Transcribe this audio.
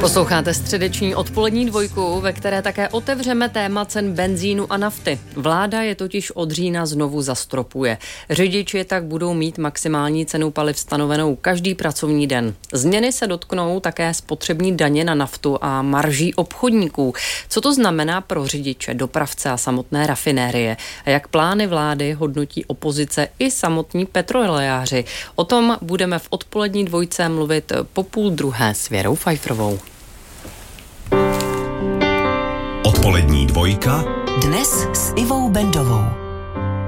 Posloucháte středeční odpolední dvojku, ve které také otevřeme téma cen benzínu a nafty. Vláda je totiž od října znovu zastropuje. Řidiči tak budou mít maximální cenu paliv stanovenou každý pracovní den. Změny se dotknou také spotřební daně na naftu a marží obchodníků. Co to znamená pro řidiče, dopravce a samotné rafinérie? A jak plány vlády hodnotí opozice i samotní petrolejáři? O tom budeme v odpolední dvojce mluvit po 12:30 s Věrou Pfeifferovou. Odpolední dvojka dnes s Ivou Bendovou.